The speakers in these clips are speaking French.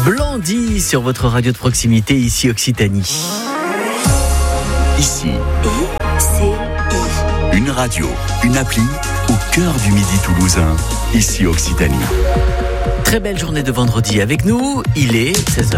Blondie sur votre radio de proximité, ici Occitanie. Ici, une radio, une appli au cœur du Midi toulousain, ici Occitanie. Très belle journée de vendredi avec nous, il est 16h.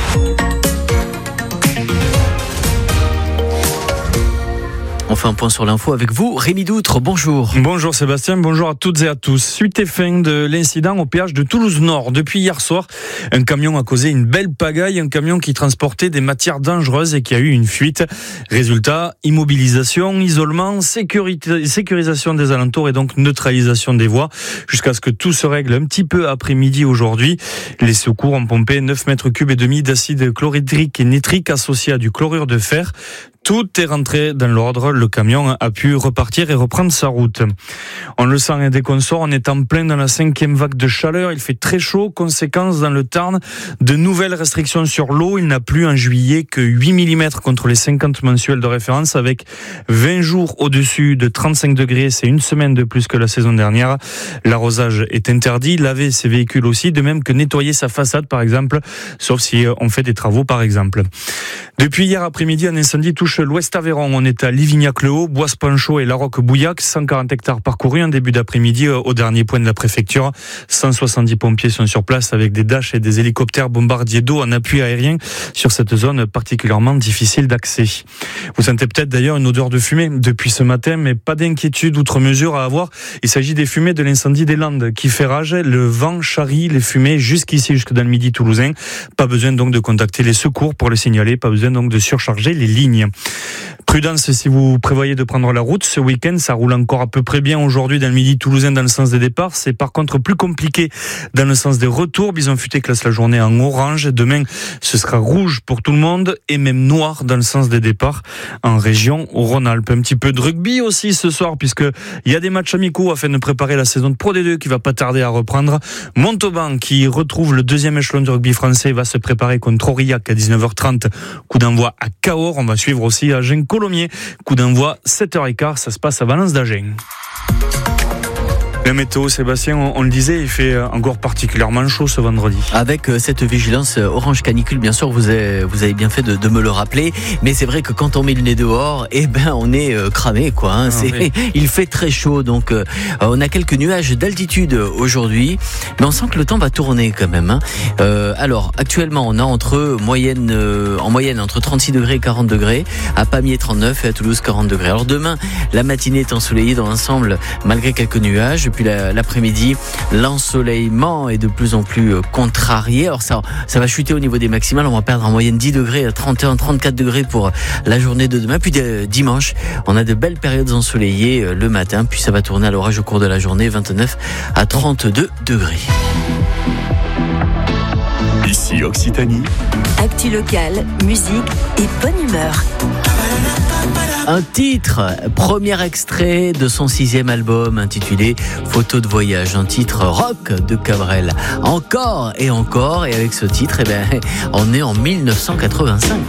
On fait un point sur l'info avec vous, Rémi Doutre, bonjour. Bonjour Sébastien, bonjour à toutes et à tous. Suite et fin de l'incident au péage de Toulouse-Nord. Depuis hier soir, un camion a causé une belle pagaille, un camion qui transportait des matières dangereuses et qui a eu une fuite. Résultat, immobilisation, isolement, sécurisation des alentours et donc neutralisation des voies jusqu'à ce que tout se règle un petit peu après-midi aujourd'hui. Les secours ont pompé 9 mètres cubes et demi d'acide chlorhydrique et nitrique associé à du chlorure de fer. Tout est rentré dans l'ordre, le camion a pu repartir et reprendre sa route. On le sent dès qu'on sort, on est en plein dans la 5e vague de chaleur, il fait très chaud, conséquence dans le Tarn, de nouvelles restrictions sur l'eau, il n'a plu en juillet que 8 mm contre les 50 mensuels de référence, avec 20 jours au-dessus de 35 degrés, c'est une semaine de plus que la saison dernière. L'arrosage est interdit, laver ses véhicules aussi, de même que nettoyer sa façade par exemple, sauf si on fait des travaux par exemple. Depuis hier après-midi, un incendie touche l'Ouest Aveyron. On est à Livignac-le-Haut, Boisse-Panchaud et La Roque-Bouillac. 140 hectares parcourus en début d'après-midi au dernier point de la préfecture. 170 pompiers sont sur place avec des Dash et des hélicoptères bombardiers d'eau en appui aérien sur cette zone particulièrement difficile d'accès. Vous sentez peut-être d'ailleurs une odeur de fumée depuis ce matin, mais pas d'inquiétude outre mesure à avoir. Il s'agit des fumées de l'incendie des Landes qui fait rage. Le vent charrie les fumées jusque dans le Midi toulousain. Pas besoin donc de contacter les secours pour le signaler. Pas besoin donc de surcharger les lignes. Prudence si vous prévoyez de prendre la route. Ce week-end, ça roule encore à peu près bien aujourd'hui dans le Midi toulousain dans le sens des départs. C'est par contre plus compliqué dans le sens des retours. Bison Futé classe la journée en orange. Demain, ce sera rouge pour tout le monde et même noir dans le sens des départs en région Rhône-Alpes. Un petit peu de rugby aussi ce soir puisque il y a des matchs amicaux afin de préparer la saison de Pro D2 qui va pas tarder à reprendre. Montauban qui retrouve le 2e échelon du rugby français va se préparer contre Aurillac à 19h30. Coup d'envoi à Cahors. On va suivre aussi Agen Colomiers. Coup d'envoi 7h15. Ça se passe à Valence d'Agen. La météo, Sébastien, on le disait, il fait encore particulièrement chaud ce vendredi. Avec cette vigilance orange canicule, bien sûr, vous avez bien fait de me le rappeler. Mais c'est vrai que quand on met le nez dehors, on est cramé, quoi. Hein. Oui. Il fait très chaud, donc on a quelques nuages d'altitude aujourd'hui, mais on sent que le temps va tourner quand même. Hein. Alors, actuellement, on a en moyenne entre 36 degrés et 40 degrés, à Pamiers 39 et à Toulouse 40 degrés. Alors demain, la matinée est ensoleillée dans l'ensemble, malgré quelques nuages. Puis l'après-midi, l'ensoleillement est de plus en plus contrarié. Alors ça va chuter au niveau des maximales. On va perdre en moyenne 10 degrés, 31, 34 degrés pour la journée de demain. Puis dimanche, on a de belles périodes ensoleillées le matin. Puis ça va tourner à l'orage au cours de la journée, 29 à 32 degrés. Ici Occitanie. Actu locale, musique et bonne humeur. Un titre, premier extrait de son 6e album intitulé Photo de voyage, un titre rock de Cabrel. Encore et avec ce titre, on est en 1985.